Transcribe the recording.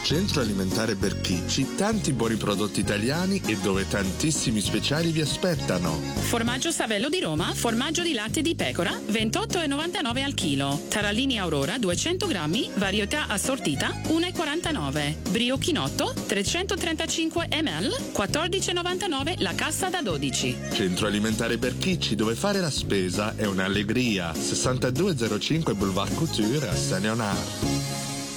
Centro alimentare Berchicci, tanti buoni prodotti italiani e dove tantissimi speciali vi aspettano. Formaggio Savello di Roma, formaggio di latte di pecora, 28,99 al chilo. Tarallini Aurora, 200 grammi, varietà assortita, 1,49. Brio Chinotto, 335 ml, 14,99 la cassa da 12. Centro alimentare Berchicci, dove fare la spesa è un'allegria. 6205 Boulevard Couture a Saint-Léonard.